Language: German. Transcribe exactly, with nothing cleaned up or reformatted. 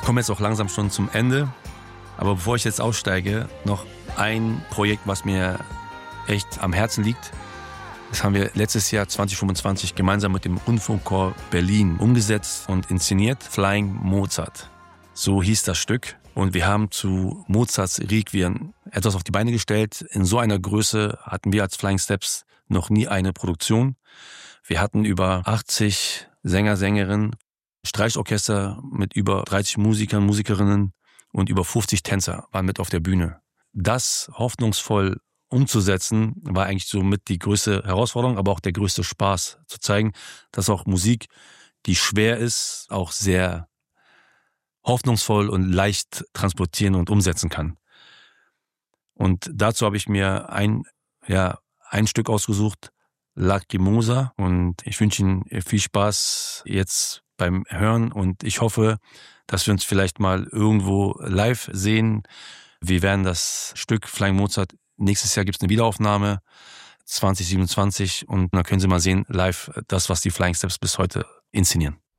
komme jetzt auch langsam schon zum Ende. Aber bevor ich jetzt aussteige, noch ein Projekt, was mir echt am Herzen liegt. Das haben wir letztes Jahr zwanzig fünfundzwanzig gemeinsam mit dem Rundfunkchor Berlin umgesetzt und inszeniert. Flying Mozart. So hieß das Stück. Und wir haben zu Mozarts Requiem etwas auf die Beine gestellt. In so einer Größe hatten wir als Flying Steps noch nie eine Produktion. Wir hatten über achtzig Sänger, Sängerinnen, Streichorchester mit über dreißig Musikern, Musikerinnen und über fünfzig Tänzer waren mit auf der Bühne. Das hoffnungsvoll umzusetzen, war eigentlich somit die größte Herausforderung, aber auch der größte Spaß, zu zeigen, dass auch Musik, die schwer ist, auch sehr hoffnungsvoll und leicht transportieren und umsetzen kann. Und dazu habe ich mir ein, ja, ein Stück ausgesucht, Lacrimosa, und ich wünsche Ihnen viel Spaß jetzt beim Hören und ich hoffe, dass wir uns vielleicht mal irgendwo live sehen. Wir werden das Stück Flying Mozart, nächstes Jahr gibt es eine Wiederaufnahme, zwanzig siebenundzwanzig, und dann können Sie mal sehen, live, das, was die Flying Steps bis heute inszenieren.